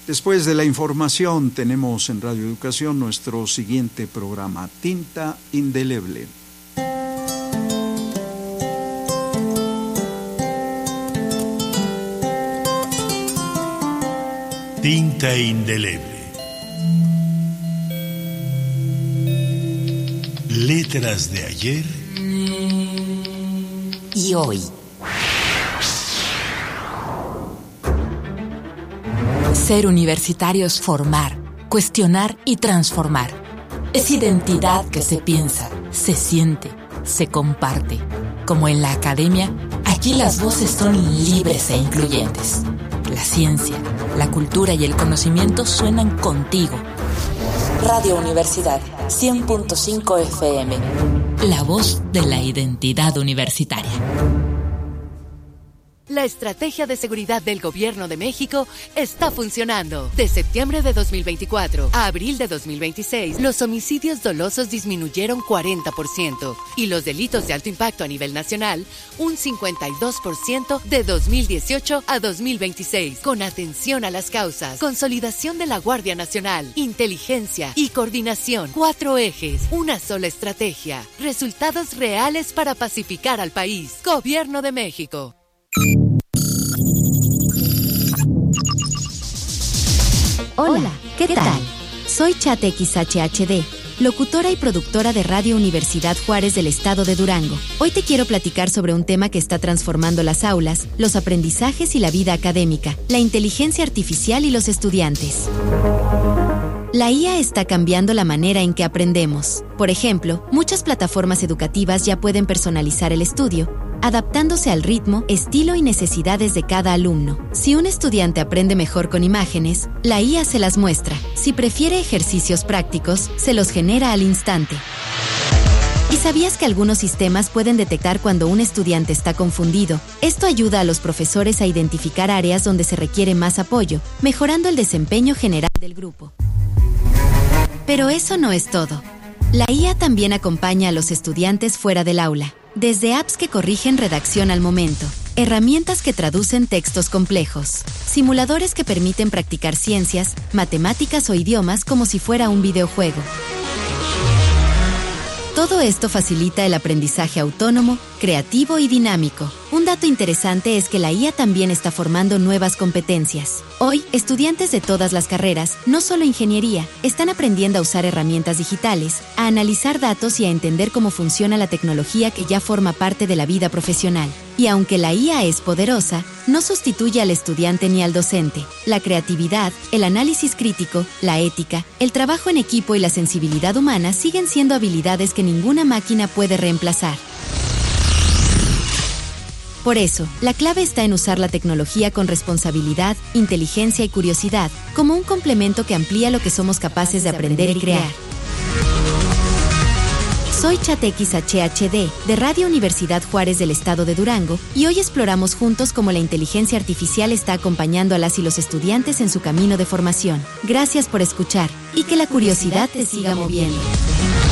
Después de la información, tenemos en Radio Educación nuestro siguiente programa, Tinta Indeleble. Tinta Indeleble. Letras de ayer y hoy. Ser universitario es formar, cuestionar y transformar. Es identidad que se piensa, se siente, se comparte. Como en la academia, aquí las voces son libres e incluyentes. La ciencia, la cultura y el conocimiento suenan contigo. Radio Universidad 100.5 FM. La voz de la identidad universitaria. La estrategia de seguridad del Gobierno de México está funcionando. De septiembre de 2024 a abril de 2026, los homicidios dolosos disminuyeron 40% y los delitos de alto impacto a nivel nacional un 52% de 2018 a 2026. Con atención a las causas, consolidación de la Guardia Nacional, inteligencia y coordinación. 4 ejes, una sola estrategia. Resultados reales para pacificar al país. Gobierno de México. Hola, ¿qué tal? Soy Chat XHHD, locutora y productora de Radio Universidad Juárez del Estado de Durango. Hoy te quiero platicar sobre un tema que está transformando las aulas, los aprendizajes y la vida académica, la inteligencia artificial y los estudiantes. La IA está cambiando la manera en que aprendemos. Por ejemplo, muchas plataformas educativas ya pueden personalizar el estudio, adaptándose al ritmo, estilo y necesidades de cada alumno. Si un estudiante aprende mejor con imágenes, la IA se las muestra. Si prefiere ejercicios prácticos, se los genera al instante. ¿Y sabías que algunos sistemas pueden detectar cuando un estudiante está confundido? Esto ayuda a los profesores a identificar áreas donde se requiere más apoyo, mejorando el desempeño general del grupo. Pero eso no es todo. La IA también acompaña a los estudiantes fuera del aula. Desde apps que corrigen redacción al momento, herramientas que traducen textos complejos, simuladores que permiten practicar ciencias, matemáticas o idiomas como si fuera un videojuego. Todo esto facilita el aprendizaje autónomo, creativo y dinámico. Un dato interesante es que la IA también está formando nuevas competencias. Hoy, estudiantes de todas las carreras, no solo ingeniería, están aprendiendo a usar herramientas digitales, a analizar datos y a entender cómo funciona la tecnología que ya forma parte de la vida profesional. Y aunque la IA es poderosa, no sustituye al estudiante ni al docente. La creatividad, el análisis crítico, la ética, el trabajo en equipo y la sensibilidad humana siguen siendo habilidades que ninguna máquina puede reemplazar. Por eso, la clave está en usar la tecnología con responsabilidad, inteligencia y curiosidad, como un complemento que amplía lo que somos capaces de aprender y crear. Soy Chat XHHD, de Radio Universidad Juárez del Estado de Durango, y hoy exploramos juntos cómo la inteligencia artificial está acompañando a las y los estudiantes en su camino de formación. Gracias por escuchar, y que la curiosidad te siga moviendo.